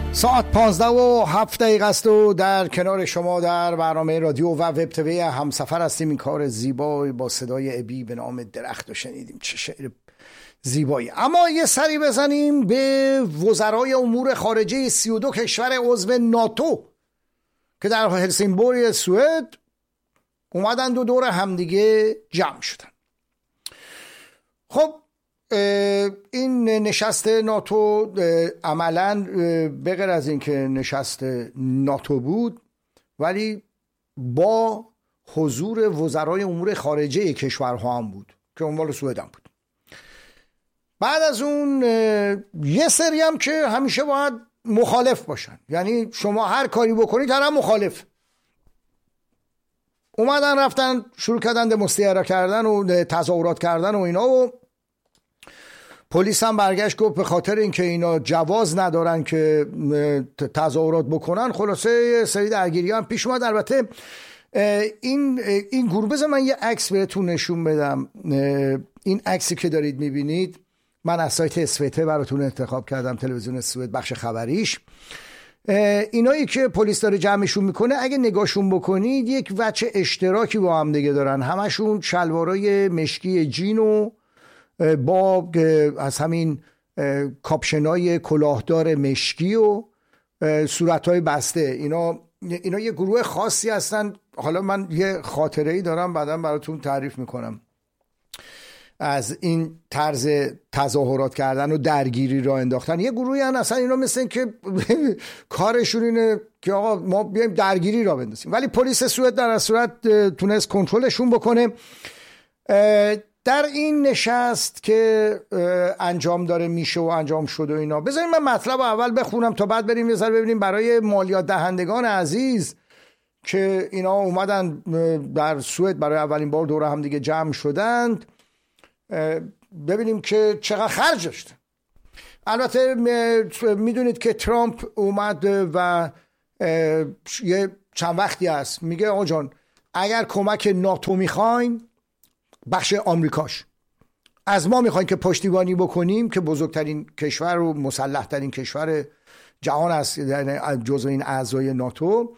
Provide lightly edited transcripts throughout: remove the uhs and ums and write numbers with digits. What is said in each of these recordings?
ساعت 15:07 است و در کنار شما در برنامه رادیو و وب تیوی همسفر هستیم. این کار زیبایی با صدای ابی به نام درخت رو شنیدیم. چه شعر زیبایی. اما یه سری بزنیم به وزرای امور خارجه 32 کشور عضو ناتو که در هلسینبورگ سوئد اومدن دو دور همدیگه جمع شدن. خب این نشست ناتو عملاً به غیر از این که نشست ناتو بود ولی با حضور وزرای امور خارجه کشورها هم بود که عنوان سوئد هم بود. بعد از اون یه سری هم که همیشه باید مخالف باشن، یعنی شما هر کاری بکنید هر هم مخالف. اومدن رفتن شروع کردن دموستیره کردن و تظاهرات کردن و اینا و پلیس هم برگشت گفت به خاطر اینکه اینا جواز ندارن که تظاهرات بکنن خلاصه یه سری درگیری هم پیش اومد. البته این گروه، بذار من یه عکس بهتون نشون بدم. این عکسی که دارید میبینید من از سایت اسوته براتون انتخاب کردم، تلویزیون سوئد بخش خبریش. اینایی که پلیس داره جمعشون میکنه اگه نگاهشون بکنید یک وجه اشتراکی با هم دیگه دارن، همشون شلوارای مشکی جین و با از همین کاپشنای کلاهدار مشکی و صورتهای بسته. اینا یه گروه خاصی هستن. حالا من یه خاطره‌ای دارم بعداً براتون تعریف میکنم از این طرز تظاهرات کردن و درگیری را انداختن. یه گروهی هستن اصلا اینا مثل این که کارشون اینه که آقا ما بیایم درگیری را بندازیم، ولی پلیس سوئد در صورت تونست کنترلشون بکنه. در این نشست که انجام داره میشه و انجام شده و اینا، بذاریم من مطلب اول بخونم تا بعد بریم یه ذره ببینیم برای مالیات دهندگان عزیز که اینا اومدن در سوئد برای اولین بار دور هم دیگه جمع شدند، ببینیم که چقدر خرج داشته. البته میدونید که ترامپ اومد و یه چند وقتی هست میگه آقا جان اگر کمک ناتو میخواین بخش آمریکاش، از ما میخواین که پشتیبانی بکنیم که بزرگترین کشور و مسلح ترین کشور جهان است، یعنی جزو این اعضای ناتو،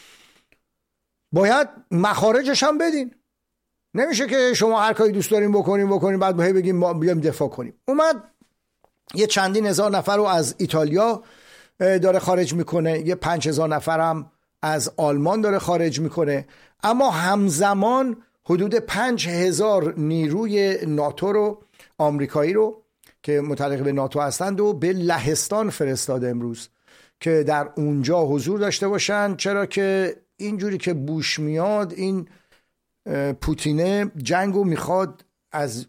باید مخارجش هم بدین. نمیشه که شما هر کاری دوست دارین بکنین بعد بگیم ما بیایم دفاع کنیم. اومد یه چندین هزار نفر رو از ایتالیا داره خارج میکنه، یه 5000 نفر هم از آلمان داره خارج میکنه، اما همزمان حدود 5000 نیروی ناتو رو، آمریکایی رو که متعلق به ناتو هستند و به لهستان فرستاده امروز که در اونجا حضور داشته باشن. چرا که اینجوری که بوش میاد این پوتینه جنگو میخواد از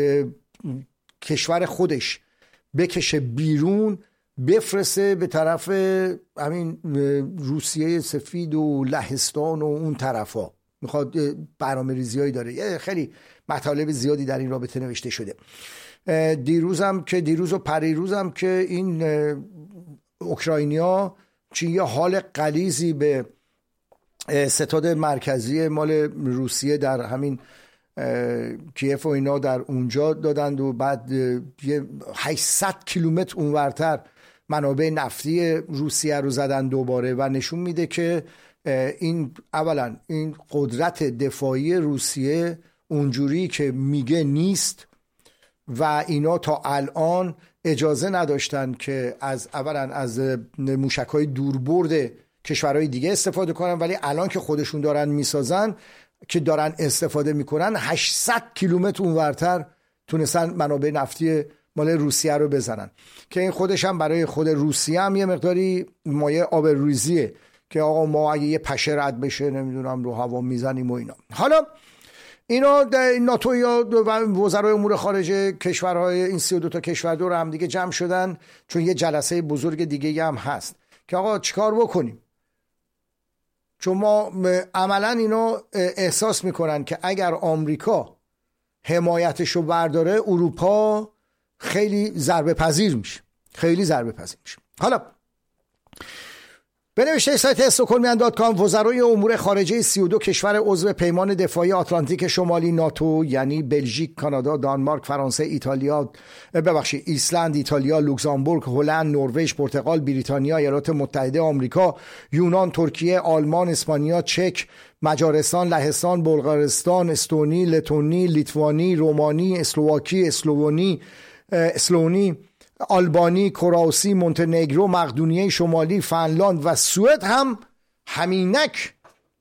کشور خودش بکشه بیرون، بفرسته به طرف همین روسیه سفید و لهستان و اون طرفا. میخواد برنامه ریزیایی داره، خیلی مطالب زیادی در این رابطه نوشته شده. دیروز و پریروزم که این اوکراینیا چی یه حال غلیظی به ستاد مرکزی مال روسیه در همین کیف و اینا در اونجا دادند و بعد یه 800 کیلومتر اونورتر منابع نفتی روسیه رو زدن دوباره و نشون میده که این اولا این قدرت دفاعی روسیه اونجوری که میگه نیست و اینا تا الان اجازه نداشتن که اولا از موشک‌های دوربرد کشورهای دیگه استفاده کنن، ولی الان که خودشون دارن میسازن که دارن استفاده میکنن 800 کیلومتر اونورتر تونستن منابع نفتی مال روسیه رو بزنن که این خودش هم برای خود روسیه هم یه مقداری مایه آبروریزیه که آقا ما اگه یه پشه رد بشه نمیدونم رو هوا میزنیم و اینا. حالا اینا ناتو یا وزرای امور خارجه کشورهای این 32 تا کشور دور هم دیگه جمع شدن چون یه جلسه بزرگ دیگه هم هست که آقا چیکار بکنیم. چون ما عملا اینا احساس میکنن که اگر آمریکا حمایتشو برداره اروپا خیلی ضربه پذیر میشه، خیلی ضربه پذیر میشه. حالا به نوشته سایت استکهلمیان.com وزرای امور خارجه 32 کشور عضو پیمان دفاعی آتلانتیک شمالی ناتو، یعنی بلژیک، کانادا، دانمارک، فرانسه، ایسلند، ایتالیا، لوکزامبورگ، هلند، نروژ، پرتغال، بریتانیا، ایالات متحده آمریکا، یونان، ترکیه، آلمان، اسپانیا، چک، مجارستان، لهستان، بلغارستان، استونی، لتونی، لیتوانی، رومانی، اسلواکی، اسلونی، آلبانی، کراسی، مونتنگرو، مقدونیه شمالی، فنلاند و سوئد هم همینک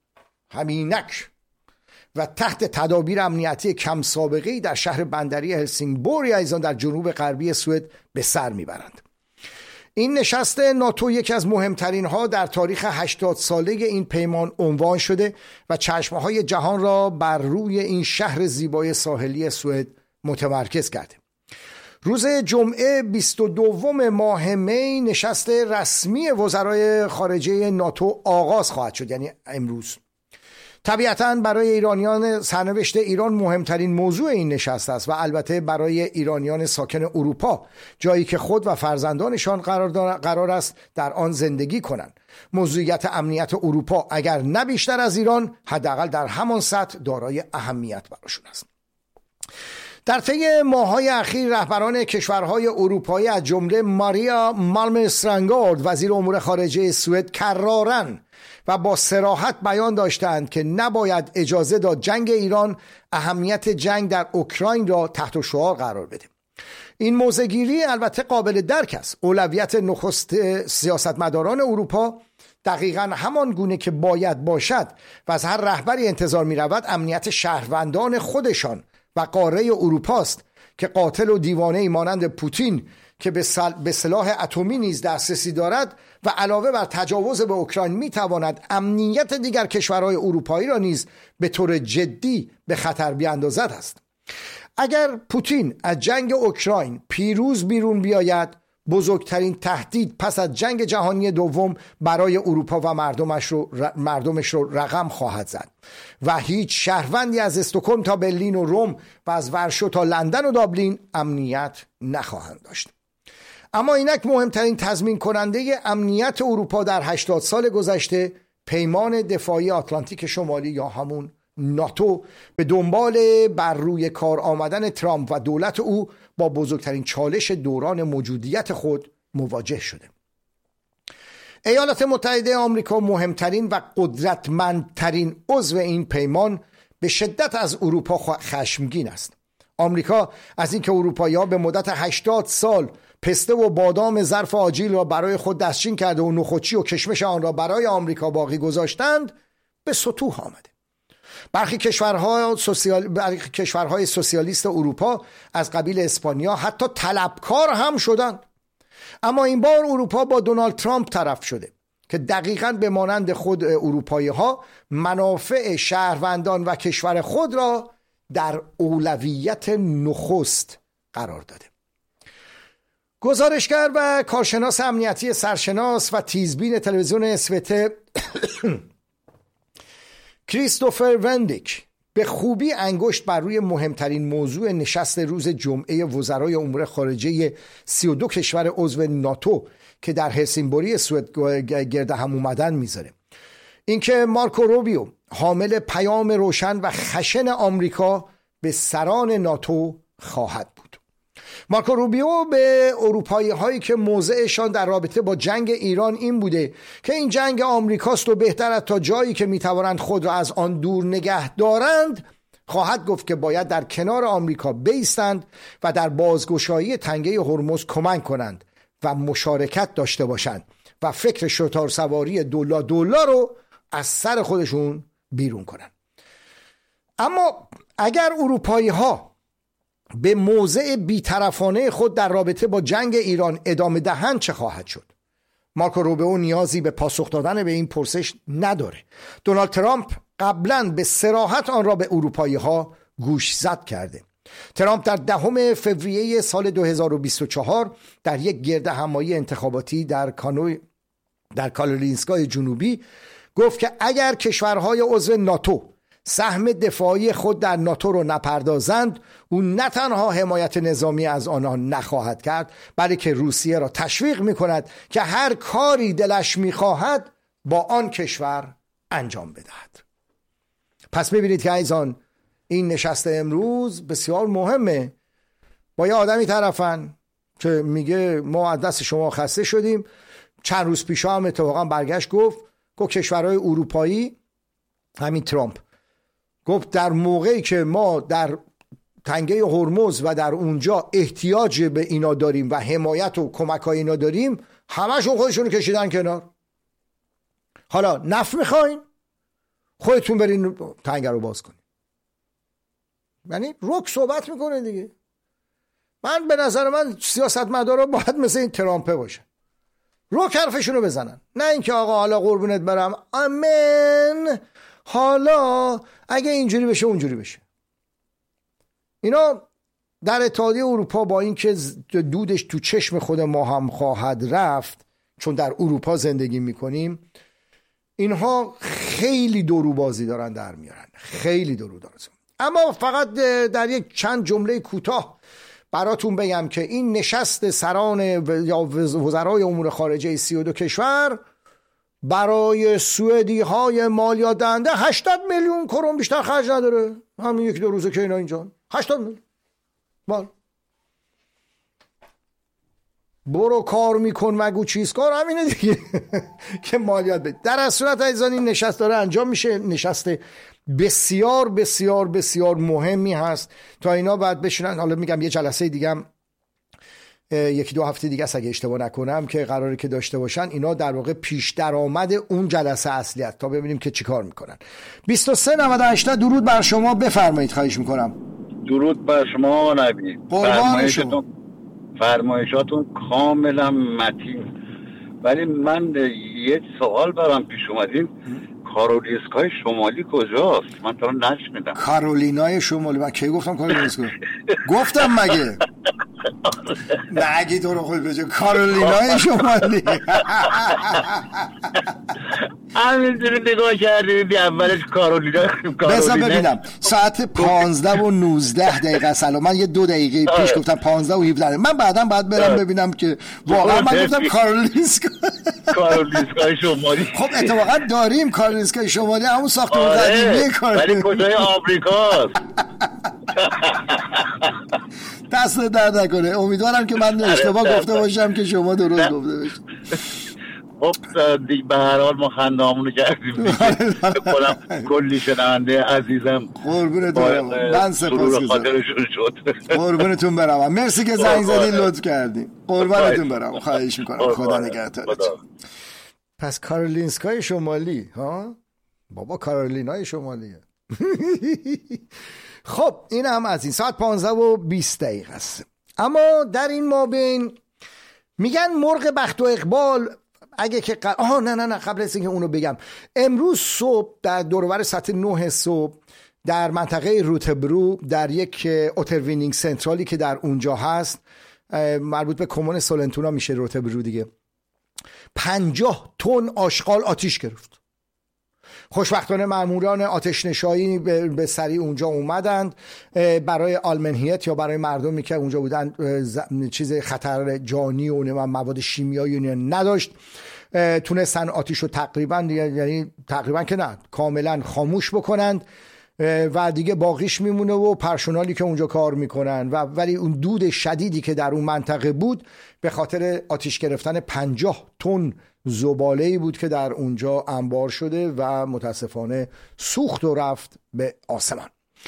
و تحت تدابیر امنیتی کم سابقه‌ای در شهر بندری هلسینگبورگ ایضا در جنوب غربی سوئد به سر میبرند. این نشست ناتو یکی از مهمترین ها در تاریخ 80 ساله این پیمان عنوان شده و چشمهای جهان را بر روی این شهر زیبای ساحلی سوئد متمرکز کرده. روز جمعه 22 ماه می نشست رسمی وزرای خارجه ناتو آغاز خواهد شد، یعنی امروز. طبیعتاً برای ایرانیان سرنوشت ایران مهمترین موضوع این نشست است و البته برای ایرانیان ساکن اروپا، جایی که خود و فرزندانشان قرار است در آن زندگی کنند. موضوعیت امنیت اروپا اگر نه بیشتر از ایران، حداقل در همان سطح دارای اهمیت براشون است. در طی ماه‌های اخیر رهبران کشورهای اروپایی از جمله ماریا مالمسترانگارد وزیر امور خارجه سوئد کراراً و با صراحت بیان داشتند که نباید اجازه داد جنگ ایران اهمیت جنگ در اوکراین را تحت شعار قرار بده. این موضع‌گیری البته قابل درک است. اولویت نخست سیاستمداران اروپا دقیقاً همان گونه که باید باشد و از هر رهبری انتظار می‌رود امنیت شهروندان خودشان و قاره اروپاست که قاتل و دیوانه‌ای مانند پوتین که به سلاح اتمی نیز دسترسی دارد و علاوه بر تجاوز به اوکراین میتواند امنیت دیگر کشورهای اروپایی را نیز به طور جدی به خطر بیاندازد است. اگر پوتین از جنگ اوکراین پیروز بیرون بیاید، بزرگترین تهدید پس از جنگ جهانی دوم برای اروپا و مردمش رو رقم خواهد زد و هیچ شهروندی از استکهلم تا برلین و روم و از ورشو تا لندن و دابلین امنیت نخواهند داشت. اما اینک مهمترین تضمین کننده امنیت اروپا در 80 سال گذشته پیمان دفاعی آتلانتیک شمالی یا همون ناتو به دنبال بر روی کار آمدن ترامپ و دولت او با بزرگترین چالش دوران موجودیت خود مواجه شده. ایالات متحده آمریکا مهمترین و قدرتمندترین عضو این پیمان به شدت از اروپا خشمگین است. آمریکا از اینکه اروپایی‌ها به مدت 80 سال پسته و بادام ظرف آجیل را برای خود دستچین کرده و نخودچی و کشمش آن را برای آمریکا باقی گذاشتند، به سطوح آمده. برخی کشورهای سوسیالیست اروپا از قبیل اسپانیا حتی طلبکار هم شدند. اما این بار اروپا با دونالد ترامپ طرف شده که دقیقاً به مانند خود اروپایی‌ها منافع شهروندان و کشور خود را در اولویت نخست قرار داده. گزارشگر و کارشناس امنیتی سرشناس و تیزبین تلویزیون اسوت کریستوفر وندیک به خوبی انگشت بر روی مهمترین موضوع نشست روز جمعه وزرای امور خارجه 32 کشور عضو ناتو که در هلسینگبورگ سوئد گرد هم اومدن میذاره. اینکه مارکو روبیو حامل پیام روشن و خشن آمریکا به سران ناتو خواهد بود. مارکو روبیو به اروپایی هایی که موضعشان در رابطه با جنگ ایران این بوده که این جنگ آمریکاست و بهتر است تا جایی که میتوانند خود را از آن دور نگه دارند، خواهد گفت که باید در کنار آمریکا بایستند و در بازگشایی تنگه هرمز کمک کنند و مشارکت داشته باشند و فکر شتار سواری دولا رو از سر خودشون بیرون کنند. اما اگر اروپایی ها به موضع بیطرفانه خود در رابطه با جنگ ایران ادامه دهند چه خواهد شد؟ مارکو روبیو نیازی به پاسخ دادن به این پرسش نداره. دونالد ترامپ قبلا به صراحت آن را به اروپایی ها گوشزد کرده. ترامپ در 10 فوریه سال 2024 در یک گرد همایی انتخاباتی در کارولینسکای جنوبی گفت که اگر کشورهای عضو ناتو سهم دفاعی خود در ناتو رو نپردازند، او نه تنها حمایت نظامی از آنها نخواهد کرد، بلکه روسیه را تشویق می‌کند که هر کاری دلش می‌خواهد با آن کشور انجام بدهد. پس ببینید که عزیزان این نشست امروز بسیار مهمه. با یه آدمی طرفن که میگه ما از دست شما خسته شدیم. چند روز پیش هم اتفاقا برگشت گفت کشورهای اروپایی، همین ترامپ گفت در موقعی که ما در تنگه هرمز و در اونجا احتیاج به اینا داریم و حمایت و کمک های اینا داریم، همشون خودشون رو کشیدن کنار. حالا نفت میخواین خودتون برین تنگه رو باز کنین. یعنی رک صحبت میکنه دیگه. من به نظر من سیاستمدارا باید مثل این ترامپه باشه، رک حرفشون رو بزنن، نه اینکه آقا حالا قربونت برم آمین حالا اگه اینجوری بشه اونجوری بشه. اینا در اتحادیه اروپا با اینکه دودش تو چشم خود ما هم خواهد رفت چون در اروپا زندگی میکنیم، اینها خیلی دروبازی دارن در میارن، خیلی درو دارن. اما فقط در یک چند جمله کوتاه براتون بگم که این نشست سران یا وزرای امور خارجه 32 کشور برای سوئدی های مالیات دهنده 80 میلیون کرون بیشتر خرج نداره. همین یک دو روزه که اینا اینجا 80 میلیون بار. برو کار میکن مگو چیز کار، همینه دیگه که مالیات بده. در اصل صورت عزیزان این نشست داره انجام میشه، نشست بسیار بسیار بسیار مهمی هست. تا اینا باید بشینن. حالا میگم یه جلسه دیگه هم یکی دو هفته دیگه اگه اشتباه نکنم که قراره که داشته باشن. اینا در واقع پیش درآمد اون جلسه اصلی است تا ببینیم که چیکار میکنن. 2398 درود بر شما، بفرمایید. خواهش میکنم. درود بر شما نبی. فرمایشاتون کاملا متین، ولی من یه سوال برام پیش اومدین. کارولینسکای شمالی کجاست؟ من تا نشنیدم. کارولینای شمالی؟ من کی گفتم کارولینسکا؟ گفتم مگه؟ نگی تو رو خود بجا کارولینای شمالی. همینجوری نگاه کردی اولش کارولینا. بذار ببینم ساعت 15 و 19 دقیقه سلام. من یه 2 دقیقه پیش گفتم 15 و 17. من بعدم باید برم ببینم که واقعا من گفتم کارولینسکا. کارولینسکای شمالی. خب اتفاقا داریم کارولینسکای شمالی، همون ساختمون قدیمی کارولینسکا، ولی کجای آمریکاست؟ دست درد نکنه. امیدوارم که من اشتباه گفته باشم که شما درست گفته باشید. خب به هر حال ما خنده‌هامونو کردیم. خودم کلی شنونده عزیزم قربونتون برم. من سپاسگزارم. قربونتون برم. مرسی که زنگ زدین، لطف کردین. قربونتون برم. خواهش میکنم. خدا نگهدارتون. پس کارولینسکای شمالی ها بابا، کارولینای شمالیه. خب این هم از این. ساعت 15 و 20 دقیقه است. اما در این مابین میگن مرغ بخت و اقبال اگه که نه قبل از اینکه اونو بگم، امروز صبح در دورور ساعت 9 صبح در منطقه روتبرو در یک اوتروینینگ سنترالی که در اونجا هست، مربوط به کمون سولنتونا میشه روتبرو دیگه، 50 تن آشغال آتیش گرفت. خوشبختانه ماموران آتش نشایی به سریع اونجا اومدند. برای آلمنهیت یا برای مردمی که اونجا بودن چیز خطر جانی و مواد شیمیایی نداشت. تونستن آتیش رو تقریبا، یعنی تقریبا که نه، کاملا خاموش بکنند و دیگه باقیش میمونه و پرسنلی که اونجا کار میکنن ولی اون دود شدیدی که در اون منطقه بود به خاطر آتیش گرفتن 50 تن زباله‌ای بود که در اونجا انبار شده و متاسفانه سوخت و رفت به آسمان.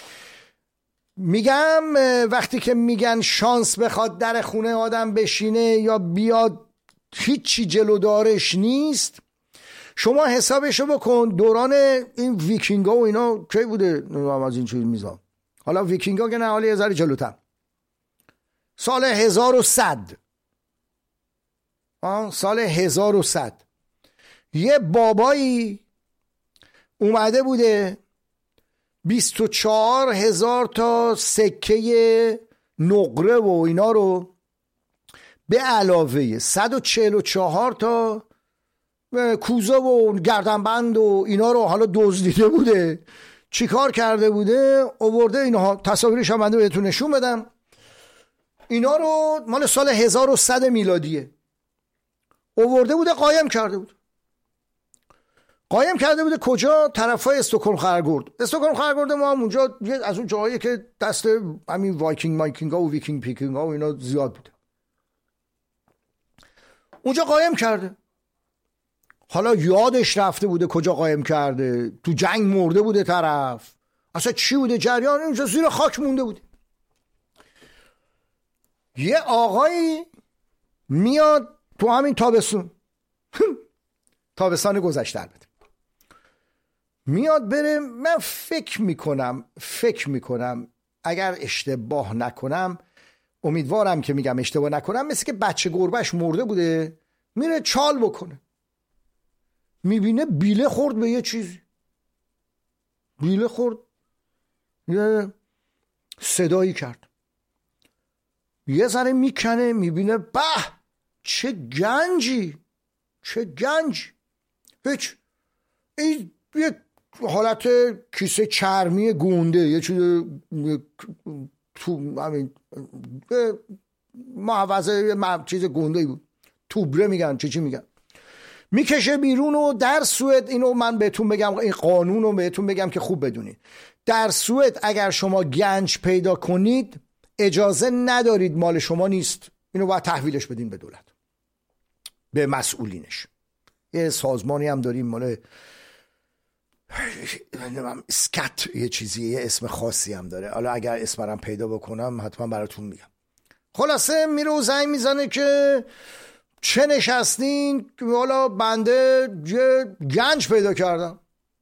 میگم وقتی که میگن شانس بخواد در خونه آدم بشینه یا بیاد هیچی جلودارش نیست، شما حسابشو بکن. دوران این ویکینگا و اینا کی بوده از این چیز میزان، حالا ویکینگا که نه، حالا یه ذره جلوتر، سال 1100 سال 1100 یه بابایی اومده بوده 24,000 تا سکه نقره و اینا رو به علاوه 144 تا کوزه و گردنبند و اینا رو حالا دزدیده بوده. چیکار کرده بوده؟ آورده اینها، تصاویرش هم بنده بهتون نشون بدم. اینا رو مال سال 1100 میلادیه آورده بوده قایم کرده بود. قایم کرده بوده کجا؟ طرفای استکهلم خرگرد. استکهلم خرگرد ما هم اونجا از اون جاهایی که دست همین وایکینگ ها و ویکینگ پیکینگ ها و اینا زیاد بوده، اونجا قایم کرده. حالا یادش رفته بوده کجا قایم کرده، تو جنگ مرده بوده طرف، اصلا چی بوده جریان، اونجا زیر خاک مونده بوده. یه آقایی میاد تو همین تابستان گذشته البته، میاد بره، من فکر میکنم اگر اشتباه نکنم، امیدوارم که میگم اشتباه نکنم، مثل که بچه گربهش مرده بوده، میره چال بکنه، میبینه بیله خورد به یه چیزی، بیله خورد، یه صدایی کرد، یه ذره میکنه، میبینه به چه گنجی، هیچ، این یه حالت کیسه چرمی گونده، یه چیز تو همین محوضه چیز گونده بود، توبره میگن چی میگن، میکشه بیرون. و در سوئد، اینو من بهتون بگم، این قانون رو بهتون بگم که خوب بدونید، در سوئد اگر شما گنج پیدا کنید اجازه ندارید، مال شما نیست، اینو باید تحویلش بدین به دولت، به مسئولینش. یه سازمانی هم داریم مال اسکت، یه چیزی، یه اسم خاصی هم داره، حالا اگر اسمم پیدا بکنم حتما براتون میگم. خلاصه میره و زنگ میزنه که چه نشستین، که حالا بنده یه گنج پیدا کردم.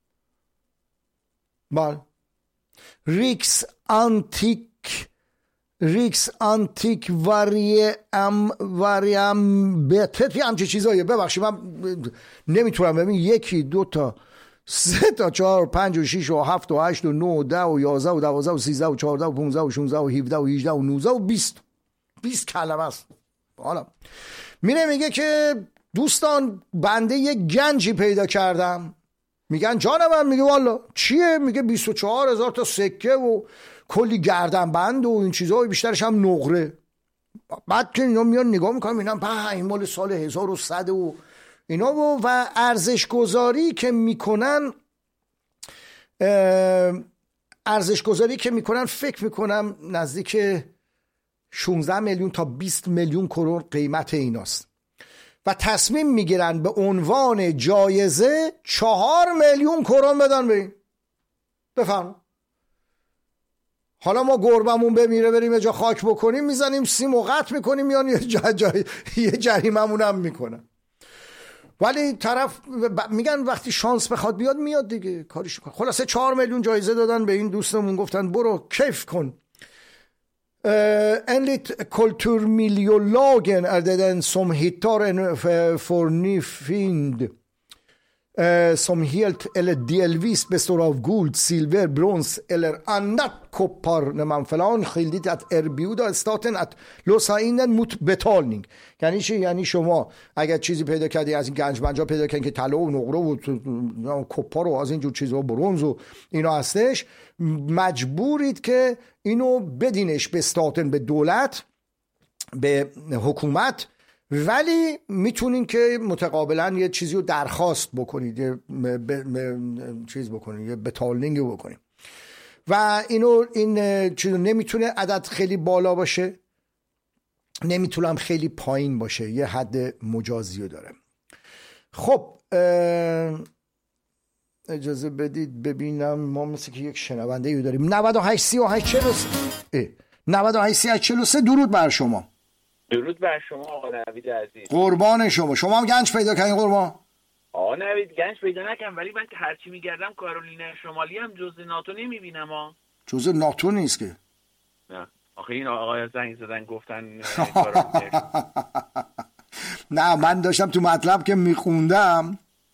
بله، ریکس آنتیک واریم بتت، همچه چیزاییه. ببخشید من نمیتونم، ببین 1 2 تا 3 تا 4 5 و 6 و 7 و 8 و 9 و 10 و 11 و 12 و 13 و 14 و 15 و 16 و 17 و 18 و 19 و 20 کلمه است. حالا میره میگه که دوستان بنده یه گنجی پیدا کردم. میگن جانم، میگه والا چیه؟ میگه 24,000 تا سکه و کلی گردنبند و این چیزها، بیشترش هم نقره. بعد که اینا میان نگاه میکنم، میبینم این مال سال 1100 و اینا، و ارزش گذاری که میکنن فکر میکنم نزدیک 16 میلیون تا 20 میلیون کرون قیمت ایناست، و تصمیم میگیرن به عنوان جایزه 4 میلیون کرون بدن به این. بفهم، حالا ما گربمون بمیره بریم یه جا خاک بکنیم، میزنیم سیم و قطع میکنیم، میان یه جریممون هم میکنن. ولی طرف میگن وقتی شانس بخواد بیاد میاد دیگه، کاریش کن. خلاصه 4 میلیون جایزه دادن به این دوستمون، گفتن برو کیف کن. enligt kulturmiljölagen är det den som hittar en fornfynd som helt eller delvis består av guld, silver, brons eller annat koppar när man falan skyldigt att erbjuda staten att låsa in den mot betalning. یعنی چی؟ یعنی شما اگر چیزی پیدا کردی از این گنج منجا پیدا کردین که طلا و نقره و کپار و از این جور چیزا، برنز و اینا هستش، مجبورید که اینو بدینش به استاتن، به دولت، به حکومت، ولی میتونین که متقابلا یه چیزی رو درخواست بکنید، یه چیز بکنید، یه بتالینگ بکنید. و این چیز نمیتونه عدد خیلی بالا باشه، نمیتونم خیلی پایین باشه، یه حد مجازی رو داره. خب اجازه بدید ببینم، ما مثل که یک شنونده رو داریم. 98 38 43 98 38 43. درود بر شما. درود بر شما آقا نوید عزیز. قربان شما. شما هم گنج پیدا کردین قربان؟ آقا نوید گنج پیدا نکردم، ولی من هرچی میگردم کارولینای شمالی هم جزء ناتو نمیبینم ها. جزء ناتو نیست که. نه آخه این آقای زنگ زدن گفتن نه، من داشتم تو مطلب که میخوندم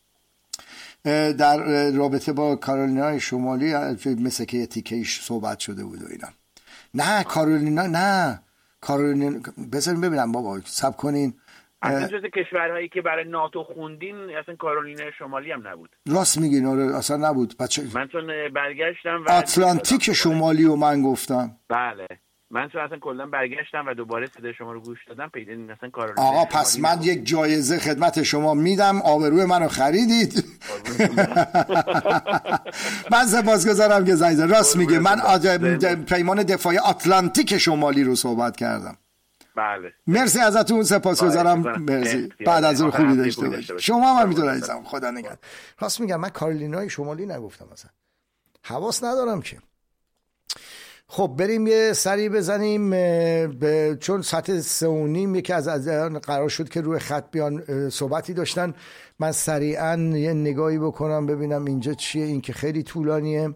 در رابطه با کارولینای شمالی مثل که یه تیکه‌ایش صحبت شده بود و اینا. نه کارولینا، نه کارولین، بذارین ببینم بابا، صبر کنین. اصلا جز کشورهایی که برای ناتو خوندین اصلا کارولینای شمالی هم نبود. راست میگین، آره اصلا نبود. من چون برگشتم و آتلانتیک شمالی رو من گفتم. بله، من چون اصلا کلا برگشتم و دوباره صدای شما رو گوش دادم پیدا اصلا کارولینای آقا پس من یک جایزه خدمت شما میدم، آبروی منو خریدید. من سپاسگزارم که زنگ زدید. راست میگه، من پیمان دفاعی آتلانتیک شمالی رو صحبت کردم. بله مرسی ازتون، سپاسگزارم. مرسی، بعد از اون خوبی داشته باشید. شما هم همینطور عزیزم، خدا نگهدار. راست میگم، من کارولینای شمالی نگفتم اصلا، حواس ندارم که. خب بریم یه سری بزنیم چون ساعت 3:30 یکی از قرار شد که روی خط بیان صحبتی داشتن. من سریعا یه نگاهی بکنم ببینم اینجا چیه. این که خیلی طولانیه.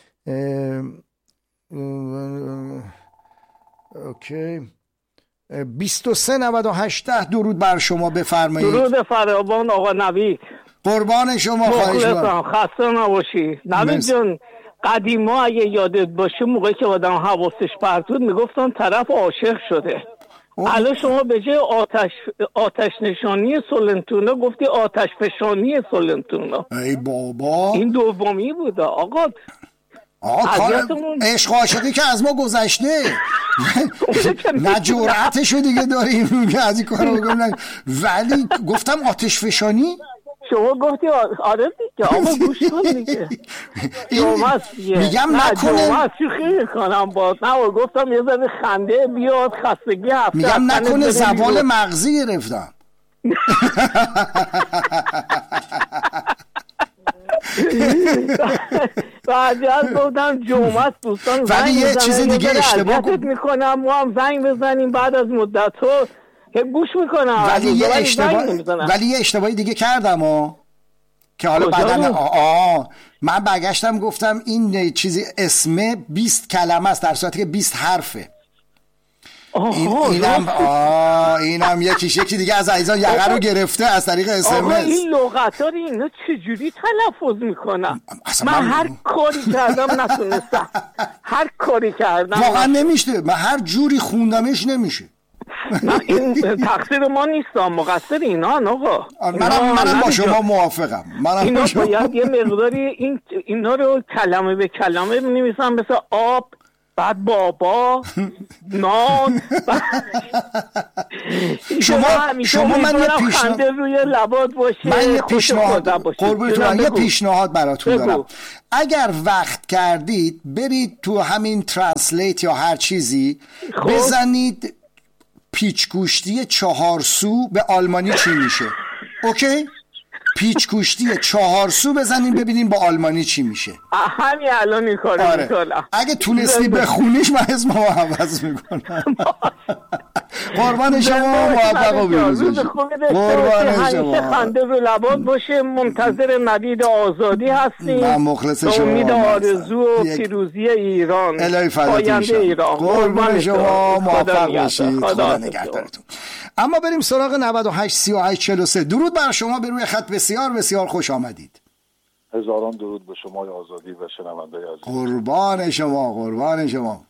اوکی. 2398 درود بر شما، بفرمایید. درود فراوان آقا نوید. قربان شما، خواهش می‌کنم. خسته نباشی نوید جان. قدیما اگه یادت باشه موقعی که آدم حواسش پرت بود میگفتن طرف عاشق شده. الان شما به جای آتش نشانی سولنتونا گفتی آتش فشانی سولنتونا. ای بابا، این دومی بود آقا. عشق عاشقی که از ما گذشته. نه جرأتشو دیگه داریم که از این کارو بکنیم. ولی گفتم آتش فشانی، شما گفتی آره دیگه. آقا گوش کن دیگه. میگم نکنه جمعه شوخی کنم باز. نه گفتم یه ذره خنده بیاد، خستگی هفته. میگم نکنه زوال مغزی گرفتم. بعد گفتم جمعه دوستان، ولی یه چیز دیگه اشتباه میکنم. ما هم زنگ بزنیم بعد از مدت ها گوش میکنم. ولی یه اشتباهی دیگه کردم که حالا بعدن من برگشتم گفتم این چیزی اسمه 20 کلمه است در صورتی که 20 حرفه. اینم یکی دیگه از عزیزان یقه رو گرفته از طریق اس ام اس. این لغت ها رو اینا چجوری تلفظ میکنم؟ من هر کاری کردم نتونستم. هر کاری کردم واقعا نمیشه. من هر جوری خوندمش نمیشه. نه این تقصیر ما نیستم، مقصر اینا آقا. منم با شما موافقم. اینا باید یه مقداری اینا رو کلمه به کلمه بنویسن، مثل آب، بعد بابا، نان. شما من یه پیشنهاد روی لبات باشه. من یه پیشنهاد براتون دارم. اگر وقت کردید برید تو همین ترنسلیت یا هر چیزی بزنید پیچگوشتی 4 سو به آلمانی چی میشه. اوکی؟ پیچگوشتی 4 سو بزنیم ببینیم با آلمانی چی میشه. همین الان این کارو میکنم. اگه تونستی بخونیش من اسممو عوض میکنم. قربان شما، موفق و پیروز باشید. قربان شما، خنده رو لبات باشه. منتظر نوید آزادی هستیم. من مخلص شما. امید آرزو و پیروزی ایران. الهی فداتون شم. قربان شما، موفق باشید. خدا نگهدارتون. اما بریم سراغ 98 38 43. درود بر شما، به روی خط بسیار بسیار خوش آمدید. هزاران درود به شما آزادی و شنونده عزیز. قربان شما، قربان شما.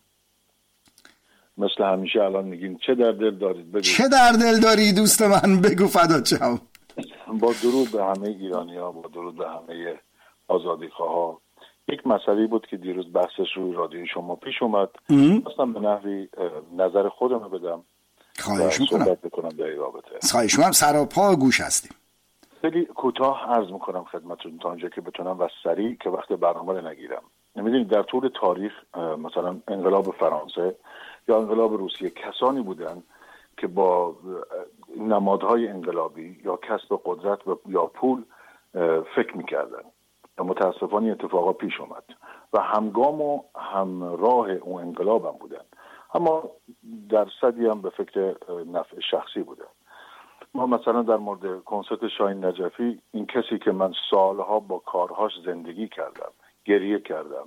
مثل همیشه الان میگین چه در دل دارید بگو. چه در دل داری دوست من، بگو فدات شم. با درود به همه ایرانی‌ها، با درود به همه آزادیخواها. یک مسئله بود که دیروز بحثش روی رادیوی شما پیش اومد. خواستم به نحوی نظر خودم رو بدم. خواهش میکنم. صحبت بکنم در این رابطه. خواهش میکنم، سراپا گوش هستیم. خیلی کوتاه عرض میکنم خدمتتون تا اونجا که بتونم و سریع که وقت برنامه رو نگیرم. می‌دونید در طول تاریخ مثلا انقلاب فرانسه یا انقلاب روسیه کسانی بودن که با نمادهای انقلابی یا کسب قدرت یا پول فکر میکردن و متاسفانه اتفاقا پیش اومد و همگام و همراه اون انقلاب هم بودن، اما درصدی هم به فکر نفع شخصی بودن. ما مثلا در مورد کنسرت شاهین نجفی، این کسی که من سالها با کارهاش زندگی کردم، گریه کردم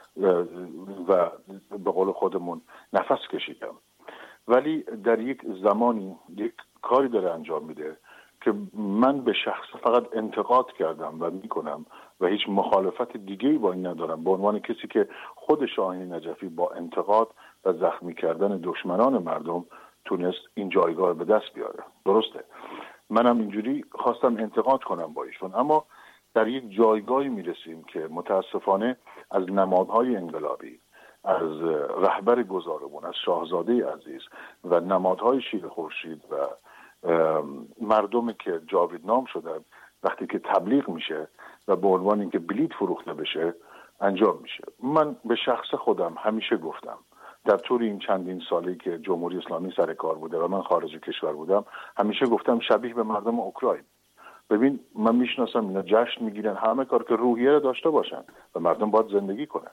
و به قول خودمون نفس کشیدم، ولی در یک زمانی یک کاری داره انجام میده که من به شخص فقط انتقاد کردم و میکنم و هیچ مخالفت دیگه‌ای با این ندارم، به عنوان کسی که خود شاهین نجفی با انتقاد و زخمی کردن دشمنان مردم تونست این جایگاه به دست بیاره. درسته، منم اینجوری خواستم انتقاد کنم با ایشون، اما در یک جایگاهی میرسیم که متاسفانه از نمادهای انقلابی، از رهبر گذارمون، از شاهزاده عزیز و نمادهای شیر خورشید و مردمی که جاویدنام شدن وقتی که تبلیغ میشه و به عنوان اینکه بلیط فروخته بشه انجام میشه. من به شخص خودم همیشه گفتم در طول این چندین سالی که جمهوری اسلامی سر کار بوده و من خارج کشور بودم، همیشه گفتم شبیه به مردم اوکراین. ببین من میشناسم اینا جشن میگیرن، همه کار که روحیه رو داشته باشن و مردم باید زندگی کنن،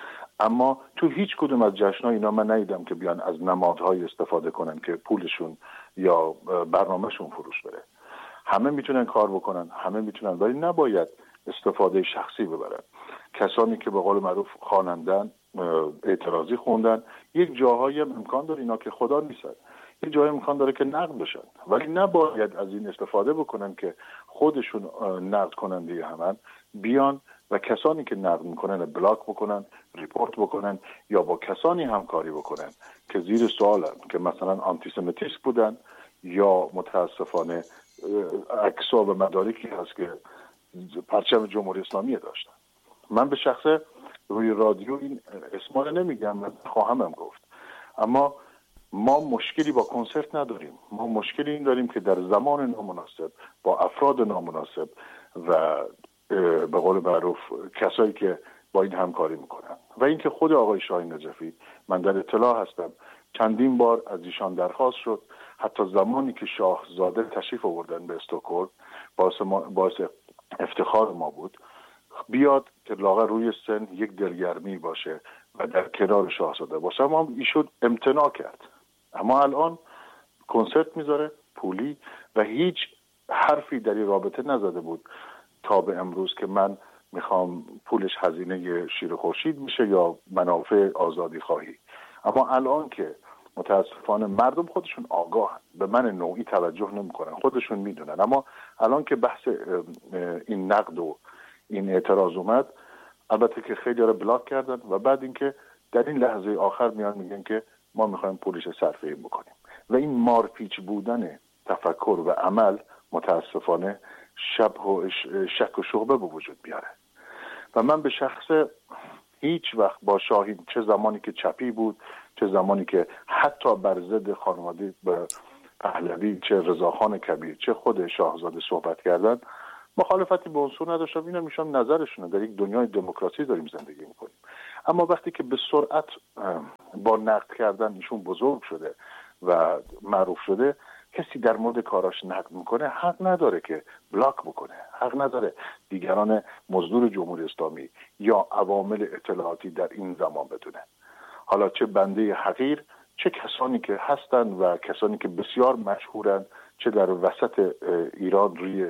اما تو هیچ کدوم از جشن‌ها اینا من ندیدم که بیان از نمادهای استفاده کنن که پولشون یا برنامهشون فروش بره. همه میتونن کار بکنن، همه میتونن، ولی نباید استفاده شخصی ببرن. کسانی که به قول معروف خوانندن، اعتراضی خوندن، یک جاهایی امکان داره اینا که خدا نیستن، یک جایی امکان داره که نقد بشن، ولی نباید از این استفاده بکنن که خودشون نقد کننده همن بیان و کسانی که نقد میکنن بلاک بکنن، ریپورت بکنن یا با کسانی همکاری بکنن که زیر سوالن، که مثلا آنتیسمیتیسم بودن یا متاسفانه عکس‌ها و مدارکی هست که پرچم جمهوری اسلامی داشتن. من به شخصه روی رادیو این اسما رو نمیگم، من خواهمم گفت، اما ما مشکلی با کنسرت نداریم. ما مشکلی این داریم که در زمان نامناسب با افراد نامناسب و به قول معروف کسایی که با این همکاری میکنن و اینکه خود آقای شاهین نجفی، من در اطلاع هستم چندین بار از ایشان درخواست شد، حتی زمانی که شاهزاده تشریف آوردن به استکهلم باعث افتخار ما بود بیاد که لاغر روی سن یک دلگرمی باشه و در کنار شاهزاده باشه، اما ایشون امتناع کرد. اما الان کنسرت میذاره پولی و هیچ حرفی در این رابطه نزده بود تا به امروز که من میخوام پولش هزینه شیر خورشید میشه یا منافع آزادی خواهی. اما الان که متاسفانه مردم خودشون آگاهن، به من نوعی توجه نمیکنن، خودشون میدونن، اما الان که بحث این نقد و این اعتراض اومد، البته که خیلی رو بلاک کردن و بعد اینکه در این لحظه آخر میان میگن که ما میخوایم پولش صرفه این بکنیم و این مارپیچ بودن تفکر و عمل متاسفانه شک و شبهه به وجود بیاره. و من به شخص هیچ وقت با شاهین، چه زمانی که چپی بود، چه زمانی که حتی بر ضد خانواده پهلوی، چه رضاخان کبیر، چه خود شاهزاده صحبت کردن، مخالفتی به عنصر نداشتم. اینا میشم نظرشونه، در یک دنیای دموکراسی داریم زندگی میکنیم. اما وقتی که به سرعت با نقد کردن ایشون بزرگ شده و معروف شده، کسی در مورد کاراش نقد میکنه حق نداره که بلاک بکنه، حق نداره دیگران مزدور جمهوری اسلامی یا عوامل اطلاعاتی در این زمان بدونه، حالا چه بنده حقیر، چه کسانی که هستن و کسانی که بسیار مشهورن، چه در وسط ایران روی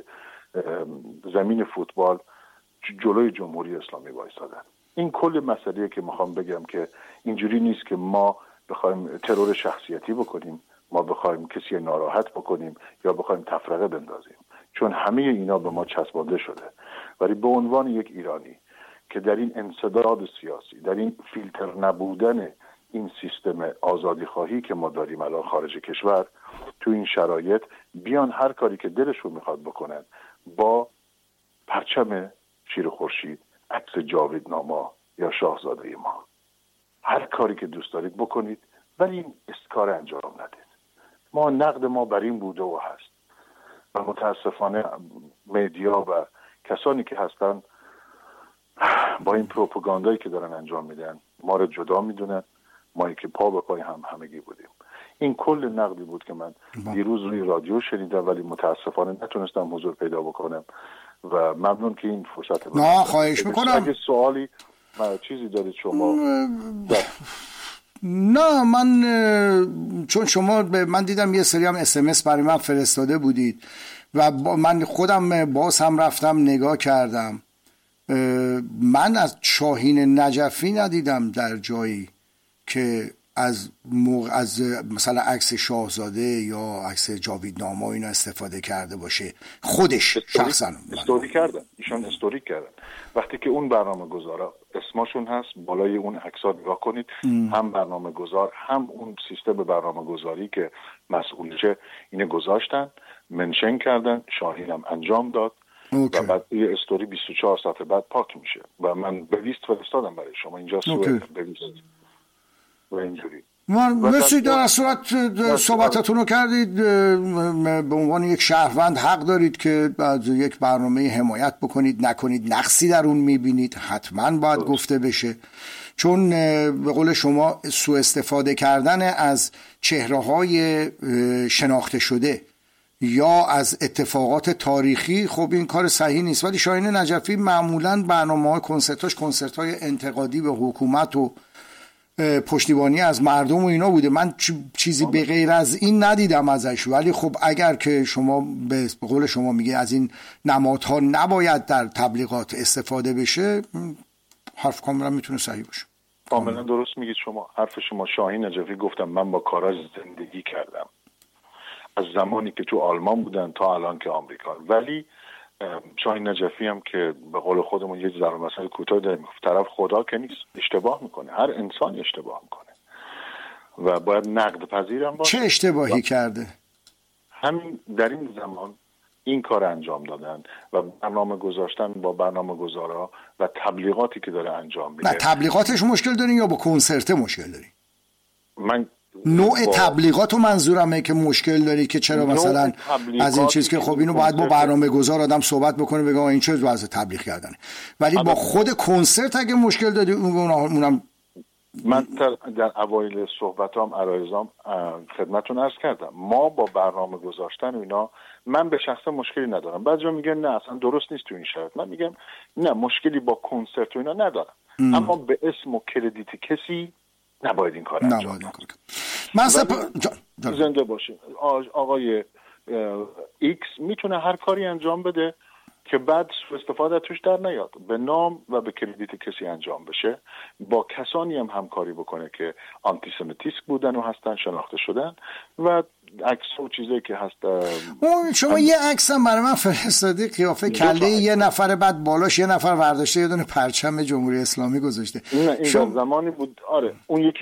زمین فوتبال جلوی جمهوری اسلامی وایسادن. این کل مسئله که میخوام بگم که اینجوری نیست که ما بخوایم ترور شخصیتی بکنیم، ما بخوایم کسی ناراحت بکنیم یا بخوایم تفرقه بندازیم، چون همه اینا به ما چسبانده شده. ولی به عنوان یک ایرانی که در این انسداد سیاسی، در این فیلتر نبودن این سیستم آزادی خواهی که ما داریم الان خارج کشور، تو این شرایط بیان هر کاری که دلشون میخواد بکنن، با پرچم شیر خورشید، عکس جاویدناما یا شاهزاده ما، هر کاری که دوست دارید بکنید، ولی این کار انجام ندید. ما نقد ما بر این بوده و هست و متاسفانه مدیا و کسانی که هستن با این پروپاگاندایی که دارن انجام میدن ما رو جدا میدونن. ما که پا به پای همگی بودیم. این کل نقدی بود که من دیروز روی رادیو شنیدم، ولی متاسفانه نتونستم حضور پیدا بکنم و ممنون که این فرصت نه خواهش میکنم. اگه سوالی چیزی دارید شما نه، من چون شما من دیدم یه سری هم SMS برای من فرستاده بودید و من خودم باز هم رفتم نگاه کردم. من از شاهین نجفی ندیدم در جایی که از مثلا عکس شاهزاده یا عکس جاویدناما اینا استفاده کرده باشه. خودش شخصا استوری کردن، ایشون استوری کردن. وقتی که اون برنامه گذارا اسمشون هست بالای اون عکس‌ها نگاه کنید، هم برنامه گذار هم اون سیستم برنامه گذاری که مسئولشه اینو گذاشتن، منشن کردن، شاهین هم انجام داد و بعد یه استوری 24 ساعت بعد پاک میشه و من به لیست فرستادم برای شما اینجا سوال به لیست و اینجوری. مرسی در از صورت صحبتتون رو کردید. به عنوان یک شهروند حق دارید که از یک برنامه حمایت بکنید، نکنید نقصی در اون میبینید حتما باید گفته بشه، چون به قول شما سوء استفاده کردن از چهره‌های شناخته شده یا از اتفاقات تاریخی خب این کار صحیح نیست. ولی شاهین نجفی معمولا برنامه‌های کنسرت‌های انتقادی به حکومت و پشتیبانی از مردم و اینا بوده. من چیزی به غیر از این ندیدم ازش. ولی خب اگر که شما به قول شما میگه از این نمادها نباید در تبلیغات استفاده بشه، حرف کاملا میتونه صحیح باشه. کاملا درست میگید شما. حرف شما. شاهین نجفی گفتم من با کاراج زندگی کردم از زمانی که تو آلمان بودن تا الان که آمریکا. ولی شاهین نجفی هم که به قول خودمون یه ضرب مثل کوتاه داریم، طرف خدا که نیست، اشتباه میکنه. هر انسانی اشتباه میکنه و باید نقد پذیرم باشه. چه اشتباهی کرده؟ همین در این زمان این کار انجام دادن و برنامه گذاشتن با برنامه گذارا و تبلیغاتی که داره انجام میده. نه تبلیغاتش مشکل دارین یا با کنسرت مشکل دارین؟ من نوع تبلیغاتو منظورمه که مشکل داری که چرا مثلا از این چیز که خب اینو باید با برنامه گذار آدم صحبت بکنه بگه این چه وضع تبلیغ کردنه، ولی با خود کنسرت اگه مشکل داری اونم. من در اوایل صحبتام عرایزام خدمتتون عرض کردم ما با برنامه گذاشتن و اینا من به شخصه مشکلی ندارم. بعضیا میگن نه اصلا درست نیست تو این شرایط. من میگم نه مشکلی با کنسرت و اینا ندارم، اما به اسم و کردیت کسی نباید این کار انجام بده. من زنده باشه آقای ایکس میتونه هر کاری انجام بده که بعد استفاده توش در نیاد، به نام و به کردیت کسی انجام بشه. با کسانی هم همکاری بکنه که آنتیسمیتیسک بودن و هستن، شناخته شدن و عکس و چیزایی که هست. شما یه عکس هم برای من فرستادی قیافه کله یه نفر، بعد بالاش یه نفر ورداشته یه دونه پرچم جمهوری اسلامی گذاشته. نه این زمانی بود. آره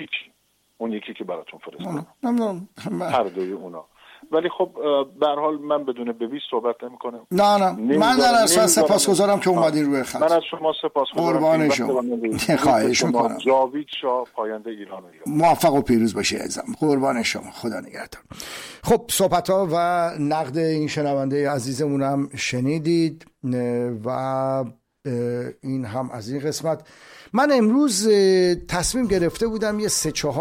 اون یکی که براتون فرستادم هر دوی اونا. ولی خب به هر حال من بدون بویژه صحبت نمی‌کنم. نه من در اصل سپاسگزارم که اومدین روی خط. من از شما سپاسگزارم. قربان شما. خواهش می‌کنم. جاوید شاه پاینده ایران. موفق و پیروز باشی عزیزم. قربان شما. خدا نگهدار. خب صحبت‌ها و نقد این شنونده عزیزمونم شنیدید و این هم از این قسمت. من امروز تصمیم گرفته بودم یه 3-4